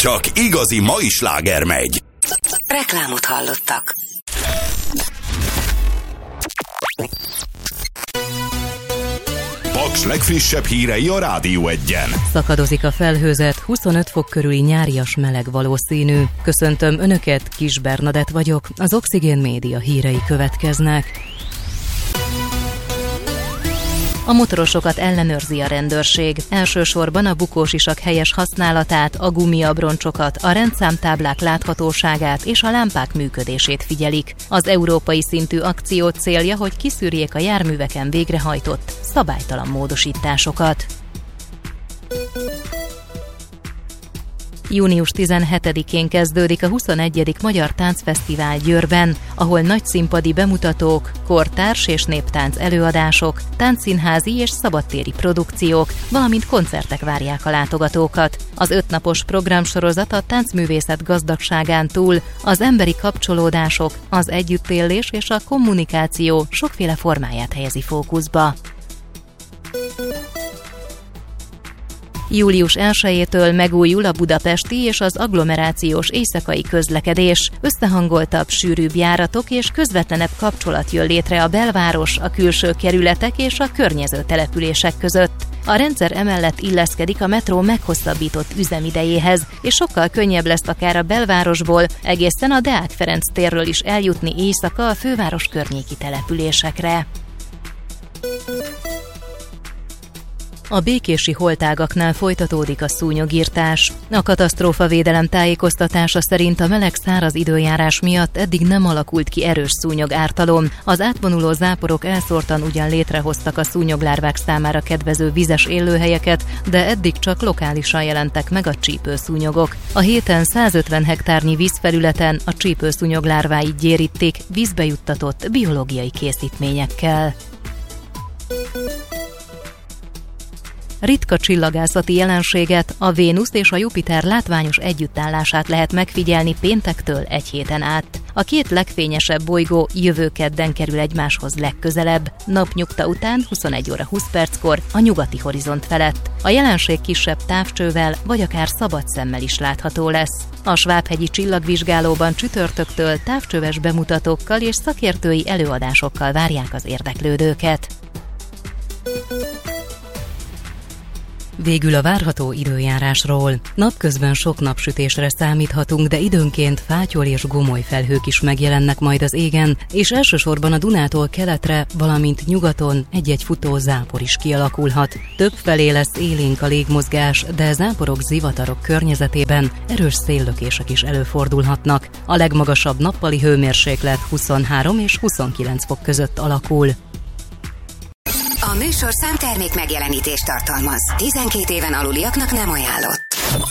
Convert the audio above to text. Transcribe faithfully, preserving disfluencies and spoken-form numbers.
csak igazi mai sláger megy. Reklámot hallottak. Paks legfrissebb hírei a Rádió Egyen. Szakadozik a felhőzet, huszonöt fok körüli nyárias meleg valószínű. Köszöntöm Önöket, Kis Bernadett vagyok, az Oxigén Média hírei következnek. A motorosokat ellenőrzi a rendőrség. Elsősorban a bukósisak helyes használatát, a gumiabroncsokat, a rendszámtáblák láthatóságát és a lámpák működését figyelik. Az európai szintű akció célja, hogy kiszűrjék a járműveken végrehajtott szabálytalan módosításokat. június tizenhetedikén kezdődik a huszonegyedik Magyar Táncfesztivál Győrben, ahol nagy színpadi bemutatók, kortárs és néptánc előadások, táncszínházi és szabadtéri produkciók, valamint koncertek várják a látogatókat. Az ötnapos programsorozat a táncművészet gazdagságán túl az emberi kapcsolódások, az együttélés és a kommunikáció sokféle formáját helyezi fókuszba. július elsejétől megújul a budapesti és az agglomerációs éjszakai közlekedés. Összehangoltabb, sűrűbb járatok és közvetlenebb kapcsolat jön létre a belváros, a külső kerületek és a környező települések között. A rendszer emellett illeszkedik a metró meghosszabbított üzemidejéhez, és sokkal könnyebb lesz akár a belvárosból, egészen a Deák Ferenc térről is eljutni éjszaka a főváros környéki településekre. A békési holtágaknál folytatódik a szúnyogirtás. A katasztrófavédelem tájékoztatása szerint a meleg-száraz időjárás miatt eddig nem alakult ki erős szúnyogártalom. Az átvonuló záporok elszórtan ugyan létrehoztak a szúnyoglárvák számára kedvező vizes élőhelyeket, de eddig csak lokálisan jelentek meg a csípőszúnyogok. A héten százötven hektárnyi vízfelületen a csípőszúnyoglárváit gyérítik vízbe juttatott biológiai készítményekkel. Ritka csillagászati jelenséget, a Vénusz és a Jupiter látványos együttállását lehet megfigyelni péntektől egy héten át. A két legfényesebb bolygó jövő kedden kerül egymáshoz legközelebb, napnyugta után huszonegy óra húsz perckor a nyugati horizont felett. A jelenség kisebb távcsővel vagy akár szabad szemmel is látható lesz. A Svábhegyi Csillagvizsgálóban csütörtöktől távcsöves bemutatókkal és szakértői előadásokkal várják az érdeklődőket. Végül a várható időjárásról. Napközben sok napsütésre számíthatunk, de időnként fátyol és gomoly felhők is megjelennek majd az égen, és elsősorban a Dunától keletre, valamint nyugaton egy-egy futó zápor is kialakulhat. Többfelé lesz élénk a légmozgás, de záporok, zivatarok környezetében erős széllökések is előfordulhatnak. A legmagasabb nappali hőmérséklet huszonhárom és huszonkilenc fok között alakul. A műsorszám termék megjelenítést tartalmaz. tizenkét éven aluliaknak nem ajánlott.